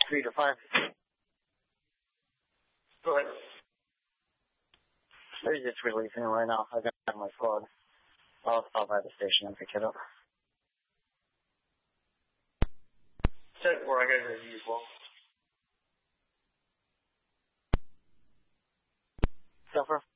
3 to 5. Go ahead. They're just releasing it right now. I got my squad. I'll stop by the station and pick it up. 10-4, I got it as usual. Suffer.